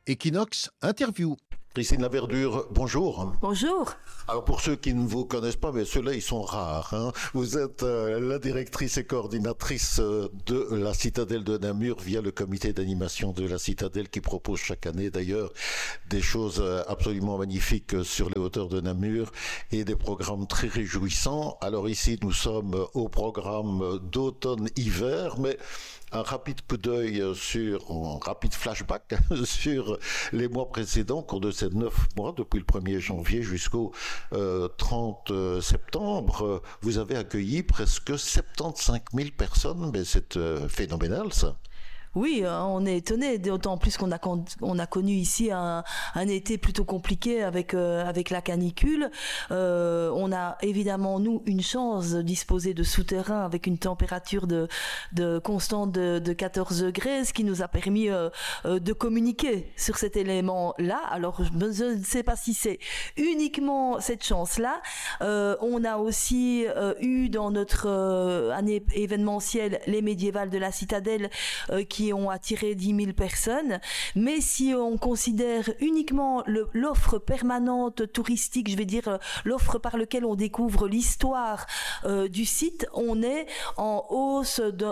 Equinox Interview. Christine Laverdure, bonjour. Bonjour. Alors pour ceux qui ne vous connaissent pas, mais ceux-là ils sont rares, hein. Vous êtes la directrice et coordinatrice de la Citadelle de Namur via le comité d'animation de la Citadelle qui propose chaque année d'ailleurs des choses absolument magnifiques sur les hauteurs de Namur et des programmes très réjouissants. Alors ici nous sommes au programme d'automne-hiver, mais un rapide coup d'œil un rapide flashback sur les mois précédents, au cours de ces 9 mois, depuis le 1er janvier jusqu'au 30 septembre, vous avez accueilli presque 75 000 personnes, mais c'est phénoménal ça. Oui, on est étonné, d'autant plus qu'on a connu ici un été plutôt compliqué avec la canicule. On a évidemment, nous, une chance de disposer de souterrains avec une température de constante de 14 degrés, ce qui nous a permis de communiquer sur cet élément-là. Alors, je ne sais pas si c'est uniquement cette chance-là. On a aussi eu dans notre année événementielle les médiévales de la Citadelle qui ont attiré 10 000 personnes. Mais si on considère uniquement l'offre permanente touristique, je vais dire l'offre par laquelle on découvre l'histoire du site, on est en hausse de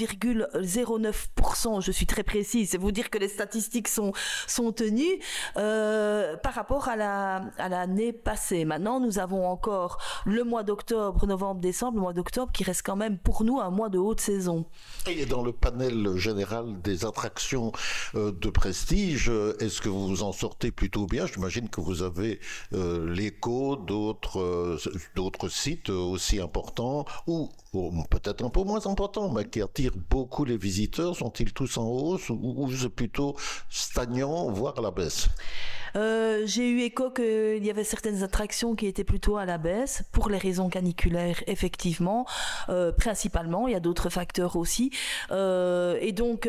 1,09%. Je suis très précise, c'est vous dire que les statistiques sont tenues par rapport à l'année passée. Maintenant, nous avons encore le mois d'octobre, novembre, décembre, le mois d'octobre qui reste quand même pour nous un mois de haute saison. Et dans le panel général des attractions de prestige, est-ce que vous en sortez plutôt bien? J'imagine que vous avez l'écho d'autres sites aussi importants ou peut-être un peu moins importants, mais qui attirent beaucoup les visiteurs. Sont-ils tous en hausse ou c'est plutôt stagnant, voire à la baisse? J'ai eu écho qu'il y avait certaines attractions qui étaient plutôt à la baisse pour les raisons caniculaires, effectivement, principalement. Il y a d'autres facteurs aussi, et donc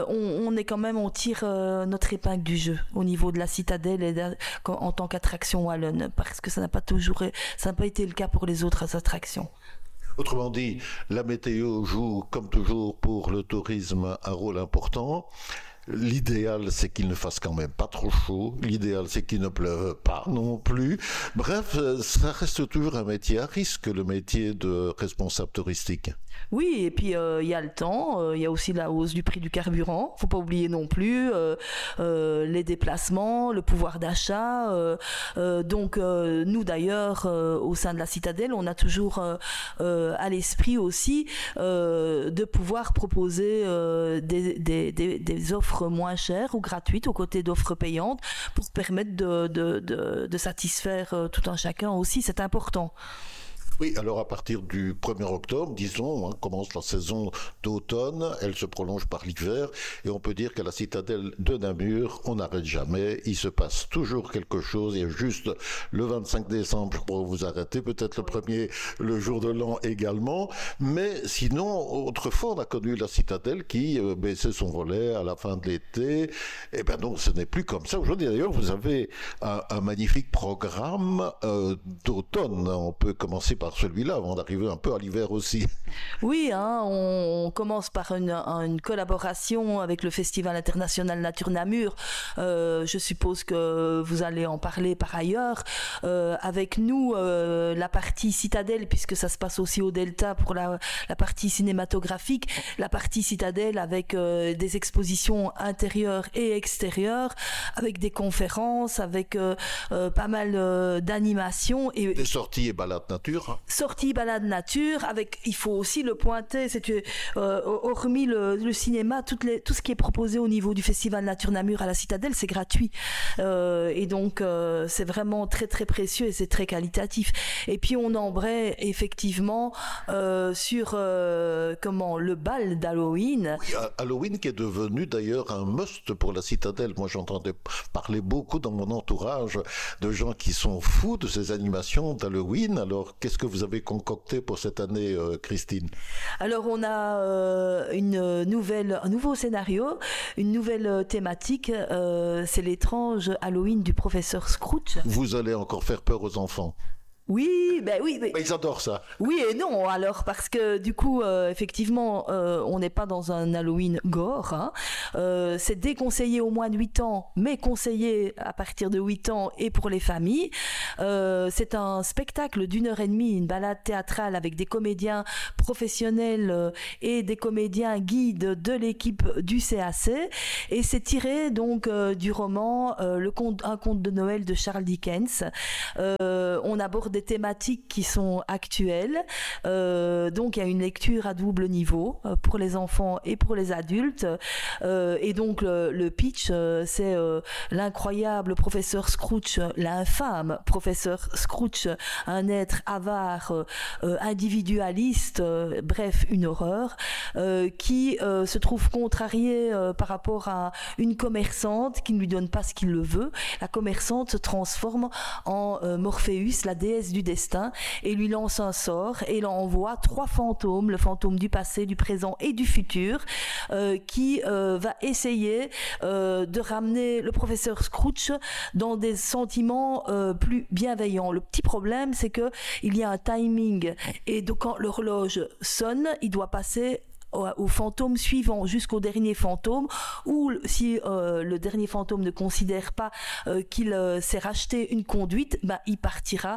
on tire notre épingle du jeu au niveau de la Citadelle et en tant qu'attraction wallonne, parce que ça n'a pas été le cas pour les autres attractions. Autrement dit, la météo joue, comme toujours, pour le tourisme un rôle important. L'idéal, c'est qu'il ne fasse quand même pas trop chaud. L'idéal, c'est qu'il ne pleuve pas non plus. Bref, ça reste toujours un métier à risque, le métier de responsable touristique. Oui, et puis il y a le temps, il y a aussi la hausse du prix du carburant. Faut pas oublier non plus les déplacements, le pouvoir d'achat. Donc nous d'ailleurs, au sein de la Citadelle, on a toujours à l'esprit aussi de pouvoir proposer des offres moins chères ou gratuites aux côtés d'offres payantes pour permettre de satisfaire tout un chacun aussi. C'est important. Oui, alors à partir du 1er octobre, disons, commence la saison d'automne, elle se prolonge par l'hiver, et on peut dire qu'à la Citadelle de Namur, on n'arrête jamais, il se passe toujours quelque chose, il y a juste le 25 décembre pour vous arrêter, peut-être le 1er, le jour de l'an également, mais sinon, autrefois, on a connu la Citadelle qui baissait son volet à la fin de l'été, et ben non, ce n'est plus comme ça. Aujourd'hui, d'ailleurs, vous avez un magnifique programme d'automne, on peut commencer par celui-là, avant d'arriver un peu à l'hiver aussi. Oui, on commence par une collaboration avec le Festival international Nature Namur. Je suppose que vous allez en parler par ailleurs. Avec nous, la partie Citadelle, puisque ça se passe aussi au Delta pour la partie cinématographique, la partie Citadelle avec des expositions intérieures et extérieures, avec des conférences, avec pas mal d'animations. Et des sorties et balades nature. Sortie balade nature, avec, il faut aussi le pointer, hormis le cinéma, tout ce qui est proposé au niveau du Festival Nature Namur à la Citadelle, c'est gratuit. Et donc, c'est vraiment très très précieux et c'est très qualitatif. Et puis on embraye effectivement sur le bal d'Halloween. Oui, Halloween qui est devenu d'ailleurs un must pour la Citadelle. Moi j'entendais parler beaucoup dans mon entourage de gens qui sont fous de ces animations d'Halloween. Alors qu'est-ce que vous avez concocté pour cette année, Christine? Alors on a un nouveau scénario, une nouvelle thématique, c'est l'étrange Halloween du professeur Scrooge. Vous allez encore faire peur aux enfants? Oui, ben oui. Mais... Ils adorent ça. Oui et non, alors, parce que du coup, effectivement, on n'est pas dans un Halloween gore. Hein. C'est déconseillé au moins de 8 ans, mais conseillé à partir de 8 ans et pour les familles. C'est un spectacle d'1h30, une balade théâtrale avec des comédiens professionnels et des comédiens guides de l'équipe du CAC. Et c'est tiré donc du roman Un conte de Noël de Charles Dickens. On aborde des thématiques qui sont actuelles. Donc il y a une lecture à double niveau pour les enfants et pour les adultes. Et donc le pitch, c'est l'incroyable professeur Scrooge, l'infâme professeur Scrooge, un être avare, individualiste, bref, une horreur, qui se trouve contrarié par rapport à une commerçante qui ne lui donne pas ce qu'il le veut. La commerçante se transforme en Morpheus, la déesse du destin, et lui lance un sort et il envoie 3 fantômes, le fantôme du passé, du présent et du futur, qui va essayer de ramener le professeur Scrooge dans des sentiments plus bienveillants. Le petit problème, c'est que il y a un timing et donc quand l'horloge sonne, il doit passer au fantôme suivant jusqu'au dernier fantôme, ou si le dernier fantôme ne considère pas qu'il s'est racheté une conduite, il partira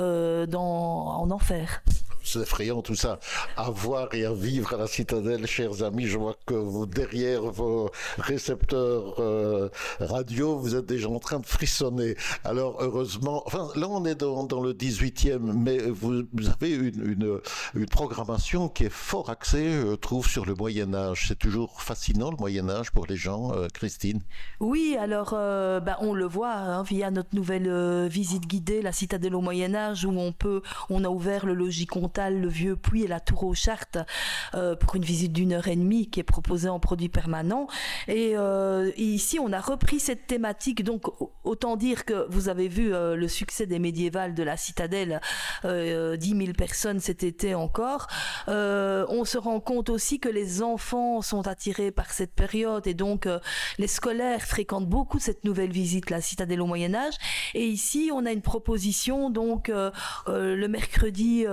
en enfer. C'est effrayant tout ça. À voir et à vivre à la Citadelle, chers amis. Je vois que vous, derrière vos récepteurs radio, vous êtes déjà en train de frissonner. Alors heureusement, enfin là on est dans le 18e, mais vous avez une programmation qui est fort axée, je trouve, sur le Moyen-Âge. C'est toujours fascinant le Moyen-Âge pour les gens, Christine. Oui, alors on le voit via notre nouvelle visite guidée, la Citadelle au Moyen-Âge, où on a ouvert le logis comtal, le Vieux Puy et la Tour aux Chartes pour une visite d'1h30 qui est proposée en produit permanent. Et ici, on a repris cette thématique. Donc, autant dire que vous avez vu le succès des médiévales de la Citadelle, 10 000 personnes cet été encore. On se rend compte aussi que les enfants sont attirés par cette période et donc les scolaires fréquentent beaucoup cette nouvelle visite, la Citadelle au Moyen-Âge. Et ici, on a une proposition donc le mercredi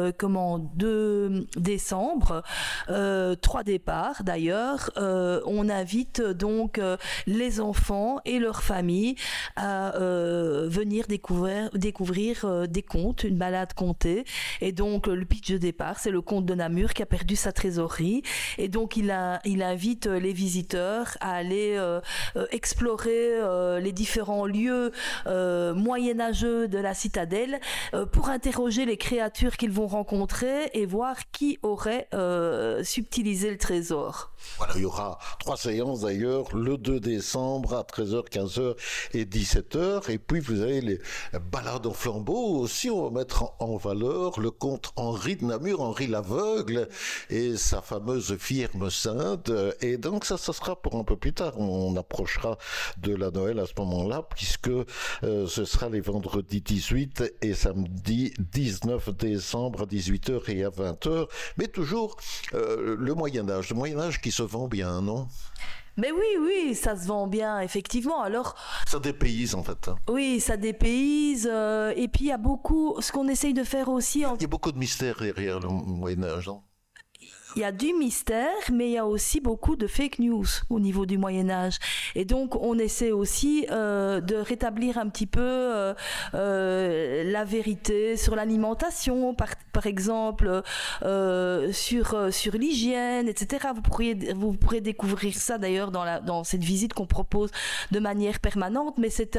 2 décembre, 3 départs d'ailleurs. On invite donc les enfants et leurs familles à venir découvrir des contes, une balade contée. Et donc le pitch de départ, c'est le comte de Namur qui a perdu sa trésorerie. Et donc il invite les visiteurs à aller explorer les différents lieux moyenâgeux de la citadelle pour interroger les créatures qu'ils vont rencontrer et voir qui aurait subtilisé le trésor. Voilà, il y aura 3 séances d'ailleurs, le 2 décembre à 13h, 15h et 17h. Et puis vous avez les balades en flambeau aussi. On va mettre en valeur le comte Henri de Namur, Henri l'aveugle et sa fameuse firme sainte. Et donc ça sera pour un peu plus tard. On approchera de la Noël à ce moment-là, puisque ce sera les vendredis 18 et samedi 19 décembre à 18h et à 20h. Mais toujours le Moyen-Âge qui se vend bien, non ? Mais oui, ça se vend bien, effectivement. Alors, ça dépayse, en fait. Oui, ça dépayse. Et puis, il y a beaucoup... Ce qu'on essaye de faire aussi... Il y a beaucoup de mystères derrière le Moyen-Âge, non ? Il y a du mystère, mais il y a aussi beaucoup de fake news au niveau du Moyen-Âge. Et donc, on essaie aussi de rétablir un petit peu la vérité sur l'alimentation, par exemple, sur l'hygiène, etc. Vous pourrez découvrir ça d'ailleurs dans cette visite qu'on propose de manière permanente, mais c'est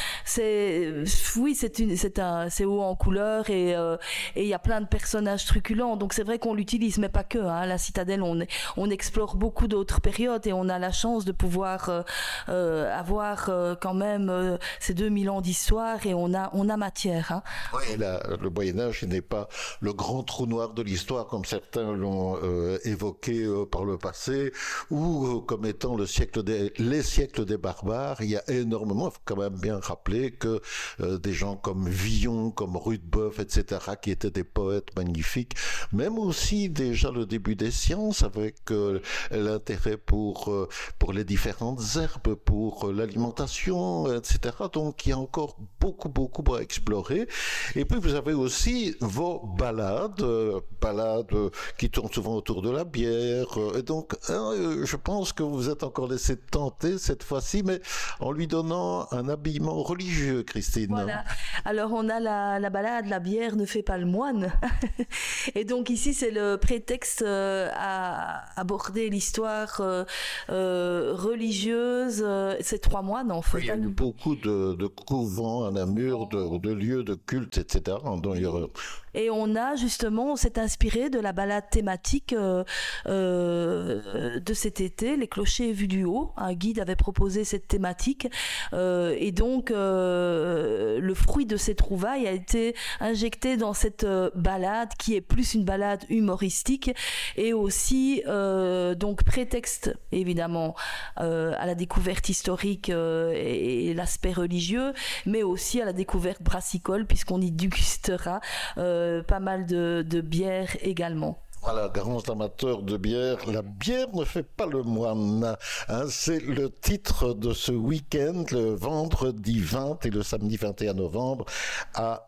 haut en couleur et il y a plein de personnages truculents. Donc, c'est vrai qu'on l'utilise, mais pas que, hein. La Citadelle, on explore beaucoup d'autres périodes et on a la chance de pouvoir avoir quand même ces 2000 ans d'histoire et on a matière. Hein. Oui, le Moyen-Âge n'est pas le grand trou noir de l'histoire comme certains l'ont évoqué par le passé ou comme étant les siècles des barbares. Il y a énormément, il faut quand même bien rappeler que des gens comme Villon, comme Rudebeuf, etc., qui étaient des poètes magnifiques, même aussi déjà le début des sciences, avec l'intérêt pour les différentes herbes, pour l'alimentation, etc. Donc il y a encore beaucoup à explorer. Et puis vous avez aussi vos balades qui tournent souvent autour de la bière. Et donc je pense que vous êtes encore laissé tenter cette fois-ci, mais en lui donnant un habillement religieux, Christine. Voilà. Alors on a la balade, la bière ne fait pas le moine. Et donc ici c'est le prétexte à aborder l'histoire religieuse. C'est 3 moines en fait. Il y a eu beaucoup de couvents à Namur, de lieux de culte, etc. Et on s'est inspiré de la balade thématique de cet été, les clochers vus du haut. Un guide avait proposé cette thématique et donc le fruit de ces trouvailles a été injecté dans cette balade qui est plus une balade humoristique et aussi donc prétexte évidemment à la découverte historique et l'aspect religieux, mais aussi à la découverte brassicole puisqu'on y dégustera pas mal de bières également. Voilà, grands amateurs de bière, la bière ne fait pas le moine. C'est le titre de ce week-end, le vendredi 20 et le samedi 21 novembre à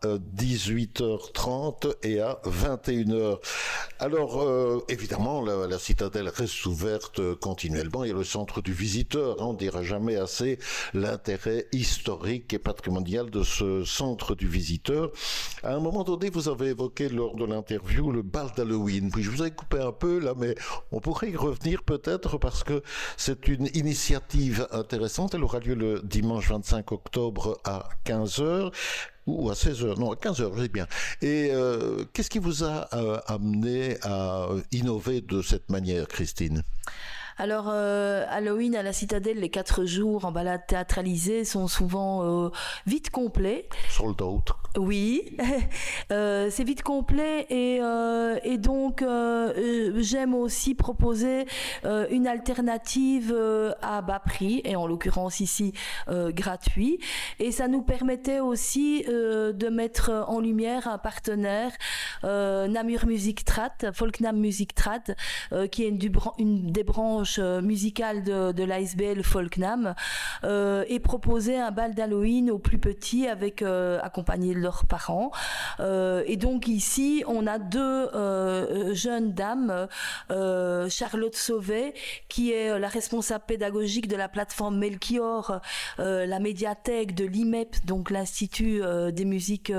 18h30 et à 21h. Alors, évidemment, la citadelle reste ouverte continuellement. Il y a le centre du visiteur. On ne dira jamais assez l'intérêt historique et patrimonial de ce centre du visiteur. À un moment donné, vous avez évoqué lors de l'interview le bal d'Halloween. Puis je vous ai coupé un peu là, mais on pourrait y revenir peut-être parce que c'est une initiative intéressante. Elle aura lieu le dimanche 25 octobre à 15h. Ou à 16h, non, à 15h, je sais bien. Et qu'est-ce qui vous a amené à innover de cette manière, Christine ? Alors, Halloween à la Citadelle, les 4 jours en balade théâtralisée sont souvent vite complets. Sold out. Oui, c'est vite complet et donc j'aime aussi proposer une alternative à bas prix et en l'occurrence ici gratuit. Et ça nous permettait aussi de mettre en lumière un partenaire, Namur Music Trad, Folknam Music Trad, qui est une des branches musicale de l'ASBL Folknam et proposer un bal d'Halloween aux plus petits avec accompagnés de leurs parents. Et donc ici, on a 2 jeunes dames, Charlotte Sauvet, qui est la responsable pédagogique de la plateforme Melchior, la médiathèque de l'IMEP, donc l'Institut des musiques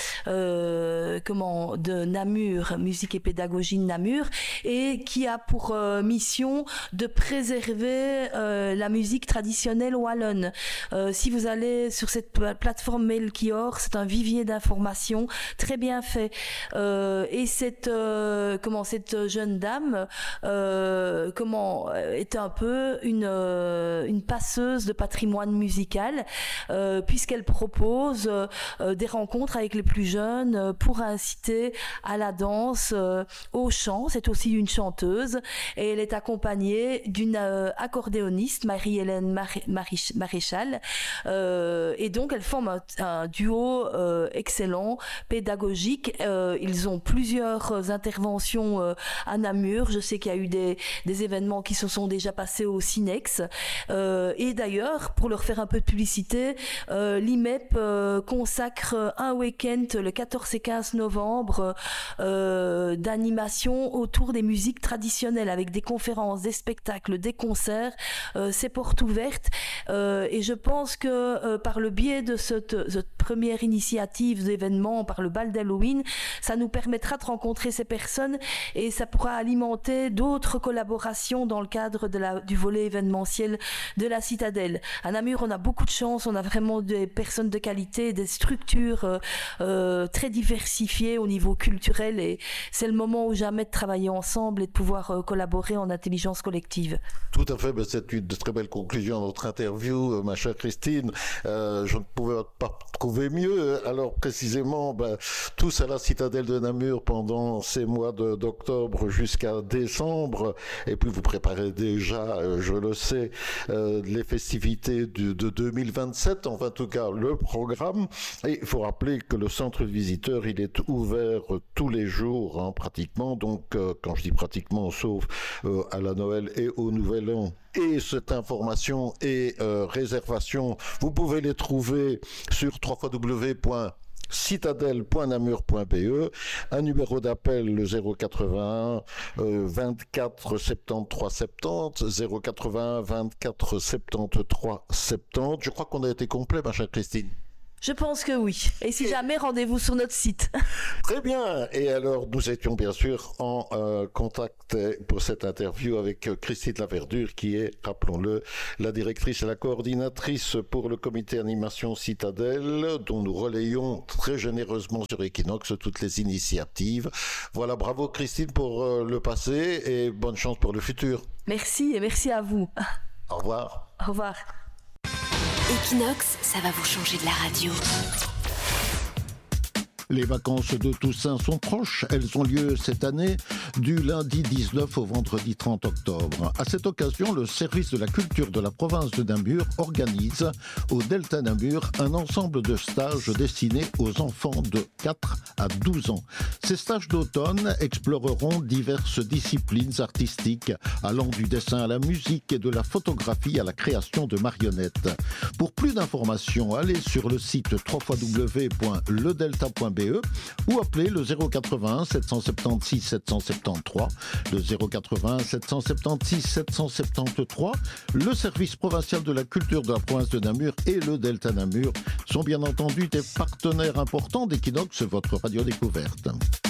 de Namur, musique et pédagogie de Namur, et qui a pour mission de préserver la musique traditionnelle wallonne. Si vous allez sur cette plateforme Melchior, c'est un vivier d'informations très bien fait. Et cette jeune dame est un peu une passeuse de patrimoine musical puisqu'elle propose des rencontres avec les plus jeunes pour inciter à la danse, au chant. C'est aussi une chanteuse et elle est accompagnée d'une accordéoniste, Marie-Hélène Maréchal, et donc elles forment un duo excellent, pédagogique. Ils ont plusieurs interventions à Namur. Je sais qu'il y a eu des événements qui se sont déjà passés au Cinex, et d'ailleurs, pour leur faire un peu de publicité, l'IMEP consacre un week-end le 14 et 15 novembre d'animation autour des musiques traditionnelles avec des conférences, des spectacles, des concerts, c'est porte ouverte et je pense que par le biais de cette première initiative d'événement, par le bal d'Halloween, ça nous permettra de rencontrer ces personnes et ça pourra alimenter d'autres collaborations dans le cadre du volet événementiel de la Citadelle. À Namur, on a beaucoup de chance, on a vraiment des personnes de qualité, des structures très diversifiées au niveau culturel et c'est le moment ou jamais de travailler ensemble et de pouvoir collaborer en intelligence collective. Tout à fait, c'est une très belle conclusion à notre interview, ma chère Christine. Je ne pouvais pas trouver trouver mieux. Alors précisément, tous à la citadelle de Namur pendant ces mois d'octobre jusqu'à décembre, et puis vous préparez déjà, je le sais, les festivités de 2027, enfin en tout cas le programme. Et il faut rappeler que le centre de visiteurs, il est ouvert tous les jours, hein, pratiquement, donc quand je dis pratiquement, sauf à la Noël et au Nouvel An. Et cette information et réservation, vous pouvez les trouver sur www.citadelle.namur.be, un numéro d'appel le 081 24 73 70, 081 24 73 70. Je crois qu'on a été complet, ma chère Christine. Je pense que oui. Et si jamais, rendez-vous sur notre site. Très bien. Et alors, nous étions bien sûr en contact pour cette interview avec Christine Laverdure, qui est, rappelons-le, la directrice et la coordinatrice pour le comité animation Citadelle, dont nous relayons très généreusement sur Equinox toutes les initiatives. Voilà, bravo Christine pour le passé et bonne chance pour le futur. Merci et merci à vous. Au revoir. Au revoir. Equinox, ça va vous changer de la radio. Les vacances de Toussaint sont proches. Elles ont lieu cette année du lundi 19 au vendredi 30 octobre. À cette occasion, le service de la culture de la province de Namur organise au Delta Namur un ensemble de stages destinés aux enfants de 4 à 12 ans. Ces stages d'automne exploreront diverses disciplines artistiques allant du dessin à la musique et de la photographie à la création de marionnettes. Pour plus d'informations, allez sur le site www.ledelta.be ou appelez le 081 776 773, le 081 776 773. Le service provincial de la culture de la province de Namur et le Delta Namur sont bien entendu des partenaires importants d'Equinox, votre radio découverte.